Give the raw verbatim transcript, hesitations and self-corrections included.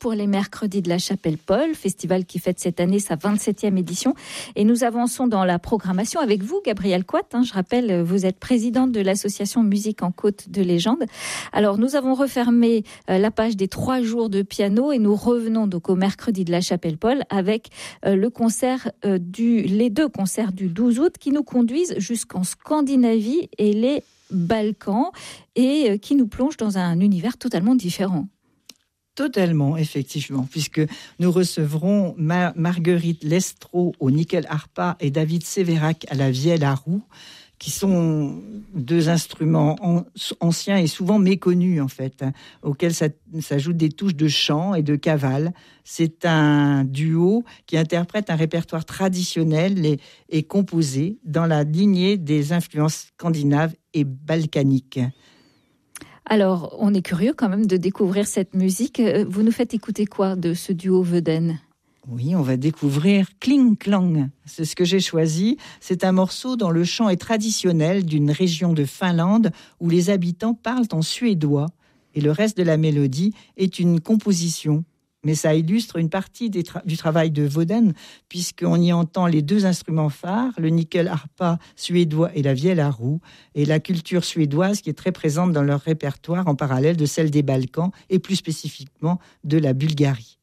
pour les mercredis de la Chapelle-Paul, festival qui fête cette année sa vingt-septième édition. Et nous avançons dans la programmation avec vous, Gabrielle Coite. Hein, je rappelle, vous êtes présidente de l'association Musique en Côte de Légende. Alors, nous avons refermé euh, la page des trois jours de piano et nous revenons donc au mercredi de la Chapelle-Paul avec euh, le concert euh, du, les deux concerts du douze août qui nous conduisent jusqu'en Scandinavie et les Balkans et euh, qui nous plongent dans un univers totalement différent. Totalement, effectivement, puisque nous recevrons Mar- Marguerite Lestrow au nickel harpa et David Sévérac à la vielle à roue, qui sont deux instruments an- anciens et souvent méconnus, en fait, hein, auxquels ça, s'ajoutent des touches de chant et de cavale. C'est un duo qui interprète un répertoire traditionnel et, et composé dans la lignée des influences scandinaves et balkaniques. Alors, on est curieux quand même de découvrir cette musique. Vous nous faites écouter quoi de ce duo Vöden ? Oui, on va découvrir Kling Klang. C'est ce que j'ai choisi. C'est un morceau dont le chant est traditionnel d'une région de Finlande où les habitants parlent en suédois. Et le reste de la mélodie est une composition. Mais ça illustre une partie des tra- du travail de Vöden, puisqu'on y entend les deux instruments phares, le nickel harpa suédois et la vielle à roue, et la culture suédoise qui est très présente dans leur répertoire en parallèle de celle des Balkans et plus spécifiquement de la Bulgarie.